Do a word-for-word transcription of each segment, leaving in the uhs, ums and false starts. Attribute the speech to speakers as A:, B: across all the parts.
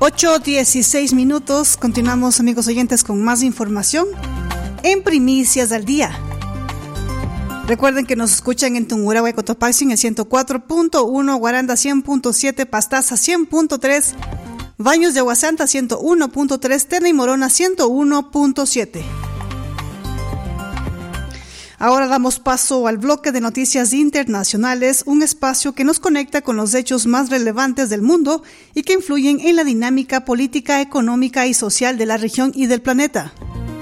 A: ocho dieciséis minutos. Continuamos, amigos oyentes, con más información en Primicias al Día. Recuerden que nos escuchan en Tungurahua y Cotopaxi en el ciento cuatro punto uno, Guaranda cien punto siete, Pastaza cien punto tres, Baños de Aguasanta ciento uno punto tres, Tena y Morona ciento uno punto siete. Ahora damos paso al bloque de noticias internacionales, un espacio que nos conecta con los hechos más relevantes del mundo y que influyen en la dinámica política, económica y social de la región y del planeta.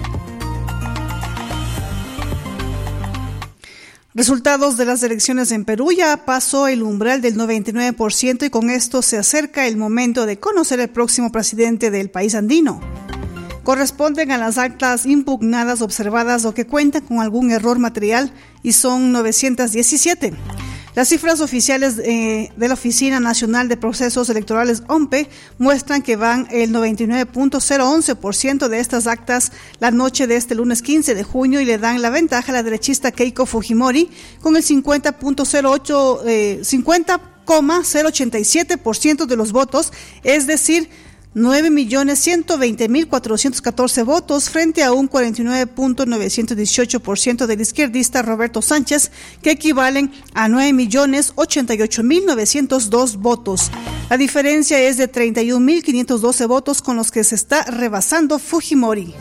A: Resultados de las elecciones en Perú: ya pasó el umbral del noventa y nueve por ciento y con esto se acerca el momento de conocer el próximo presidente del país andino. Corresponden a las actas impugnadas observadas o que cuentan con algún error material y son novecientos diecisiete. Las cifras oficiales eh, de la Oficina Nacional de Procesos Electorales O M P E muestran que van el noventa y nueve punto cero once por ciento de estas actas la noche de este lunes quince de junio y le dan la ventaja a la derechista Keiko Fujimori con el cincuenta punto cero ocho, eh, cincuenta coma cero ochenta y siete por ciento de los votos, es decir, nueve millones ciento veinte mil cuatrocientos catorce votos frente a un cuarenta y nueve punto novecientos dieciocho por ciento del izquierdista Roberto Sánchez, que equivalen a nueve millones ochenta y ocho mil novecientos dos votos. La diferencia es de treinta y un mil quinientos doce votos con los que se está rebasando Fujimori.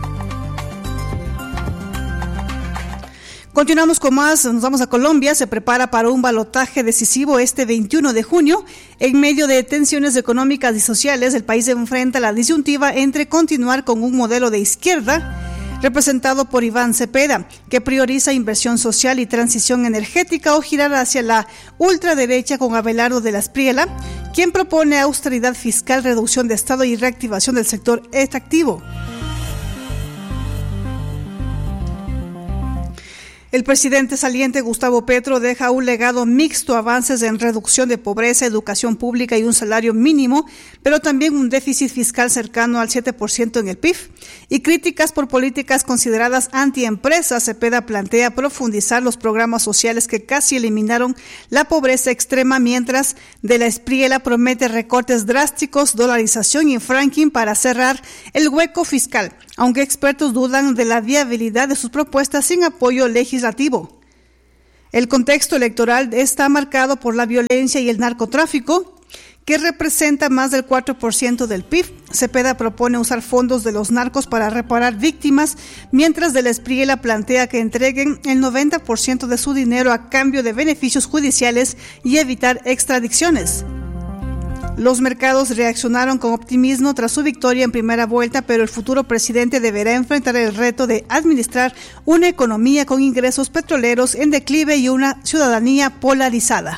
A: Continuamos con más, nos vamos a Colombia. Se prepara para un balotaje decisivo este veintiuno de junio. En medio de tensiones económicas y sociales, el país enfrenta la disyuntiva entre continuar con un modelo de izquierda, representado por Iván Cepeda, que prioriza inversión social y transición energética, o girar hacia la ultraderecha con Abelardo de la Espriella, quien propone austeridad fiscal, reducción de Estado y reactivación del sector extractivo. El presidente saliente Gustavo Petro deja un legado mixto: avances en reducción de pobreza, educación pública y un salario mínimo, pero también un déficit fiscal cercano al siete por ciento en el P I B y críticas por políticas consideradas antiempresas. Cepeda plantea profundizar los programas sociales que casi eliminaron la pobreza extrema, mientras de la Espriella promete recortes drásticos, dolarización y franking para cerrar el hueco fiscal, aunque expertos dudan de la viabilidad de sus propuestas sin apoyo legislativo. El contexto electoral está marcado por la violencia y el narcotráfico, que representa más del cuatro por ciento del P I B. Cepeda propone usar fondos de los narcos para reparar víctimas, mientras de la Espriella plantea que entreguen el noventa por ciento de su dinero a cambio de beneficios judiciales y evitar extradiciones. Los mercados reaccionaron con optimismo tras su victoria en primera vuelta, pero el futuro presidente deberá enfrentar el reto de administrar una economía con ingresos petroleros en declive y una ciudadanía polarizada.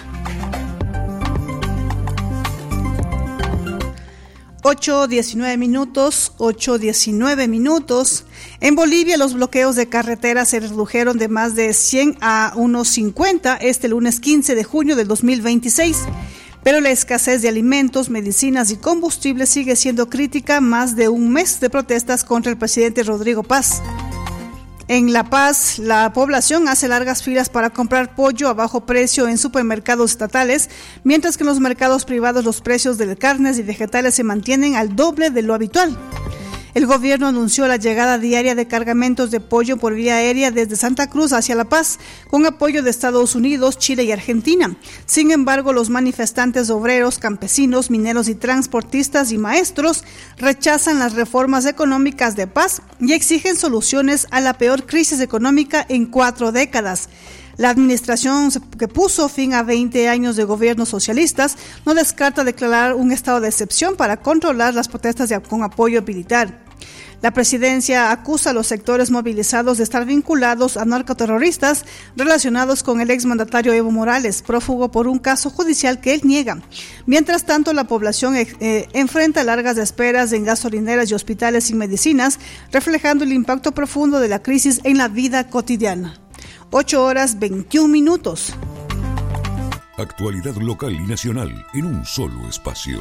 A: ocho diecinueve minutos, ocho diecinueve minutos. En Bolivia, los bloqueos de carreteras se redujeron de más de cien a unos cincuenta este lunes quince de junio del dos mil veintiséis. Pero la escasez de alimentos, medicinas y combustibles sigue siendo crítica más de un mes de protestas contra el presidente Rodrigo Paz. En La Paz, la población hace largas filas para comprar pollo a bajo precio en supermercados estatales, mientras que en los mercados privados los precios de carnes y vegetales se mantienen al doble de lo habitual. El gobierno anunció la llegada diaria de cargamentos de pollo por vía aérea desde Santa Cruz hacia La Paz, con apoyo de Estados Unidos, Chile y Argentina. Sin embargo, los manifestantes obreros, campesinos, mineros y transportistas y maestros rechazan las reformas económicas de Paz y exigen soluciones a la peor crisis económica en cuatro décadas. La administración que puso fin a veinte años de gobiernos socialistas no descarta declarar un estado de excepción para controlar las protestas de, con apoyo militar. La presidencia acusa a los sectores movilizados de estar vinculados a narcoterroristas relacionados con el exmandatario Evo Morales, prófugo por un caso judicial que él niega. Mientras tanto, la población eh, enfrenta largas esperas en gasolineras y hospitales sin medicinas, reflejando el impacto profundo de la crisis en la vida cotidiana. ocho horas veintiún minutos.
B: Actualidad local y nacional en un solo espacio.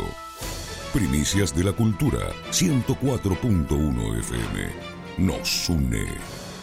B: Primicias de la Cultura, ciento cuatro punto uno F M. Nos une.